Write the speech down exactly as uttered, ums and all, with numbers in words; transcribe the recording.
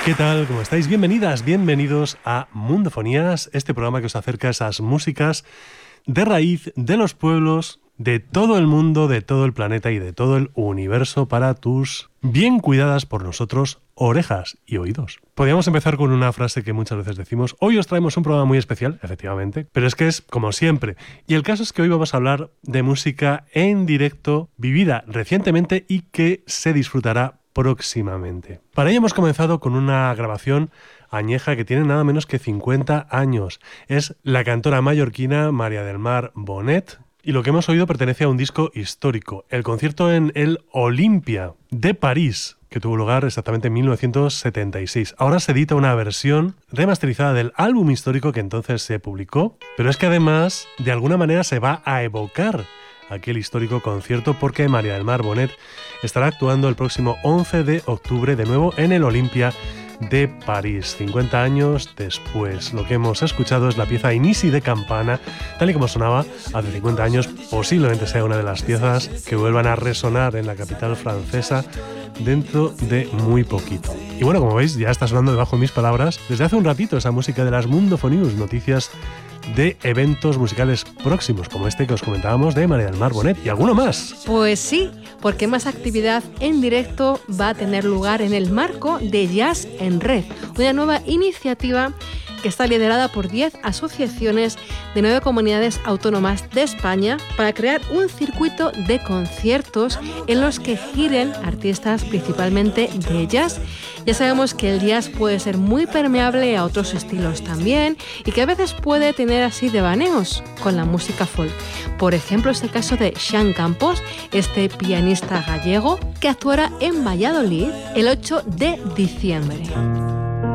¿Qué tal? ¿Cómo estáis? Bienvenidas, bienvenidos a Mundofonías, este programa que os acerca a esas músicas de raíz de los pueblos, de todo el mundo, de todo el planeta y de todo el universo para tus bien cuidadas por nosotros orejas y oídos. Podríamos empezar con una frase que muchas veces decimos: hoy os traemos un programa muy especial, efectivamente, pero es que es como siempre. Y el caso es que hoy vamos a hablar de música en directo, vivida recientemente y que se disfrutará próximamente. Para ello hemos comenzado con una grabación añeja que tiene nada menos que cincuenta años. Es la cantora mallorquina María del Mar Bonet, y lo que hemos oído pertenece a un disco histórico, el concierto en el Olympia de París, que tuvo lugar exactamente en mil novecientos setenta y seis. Ahora se edita una versión remasterizada del álbum histórico que entonces se publicó, pero es que además de alguna manera se va a evocar aquel histórico concierto porque María del Mar Bonet estará actuando el próximo once de octubre de nuevo en el Olympia de París, cincuenta años después. Lo que hemos escuchado es la pieza Inisi de Campana, tal y como sonaba hace cincuenta años. Posiblemente sea una de las piezas que vuelvan a resonar en la capital francesa dentro de muy poquito. Y bueno, como veis, ya está sonando debajo de mis palabras desde hace un ratito esa música de las Mundofonías, noticias de eventos musicales próximos, como este que os comentábamos de María del Mar Bonet y alguno más. Pues sí, porque más actividad en directo va a tener lugar en el marco de Jazz en Red, una nueva iniciativa que está liderada por diez asociaciones de nueve comunidades autónomas de España para crear un circuito de conciertos en los que giren artistas principalmente de jazz. Ya sabemos que el jazz puede ser muy permeable a otros estilos también y que a veces puede tener así devaneos con la música folk. Por ejemplo, este caso de Xan Campos, este pianista gallego que actuará en Valladolid el ocho de diciembre.